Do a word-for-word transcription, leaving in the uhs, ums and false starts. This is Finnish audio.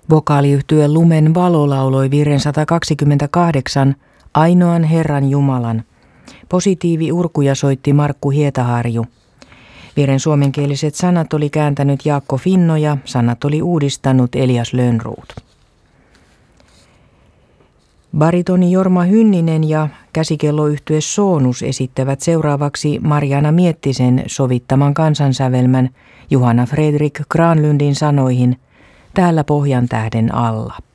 Vokaaliyhtye Lumen Valo lauloi virren sata kaksikymmentäkahdeksan Ainoan Herran Jumalan. Positiivi urkuja soitti Markku Hietaharju. Virren suomenkieliset sanat oli kääntänyt Jaakko Finno ja sanat oli uudistanut Elias Lönnroth. Baritoni Jorma Hynninen ja käsikelloyhtye Soonus esittävät seuraavaksi Marjaana Miettisen sovittaman kansansävelmän Johanna Fredrik Granlundin sanoihin Täällä Pohjan tähden alla.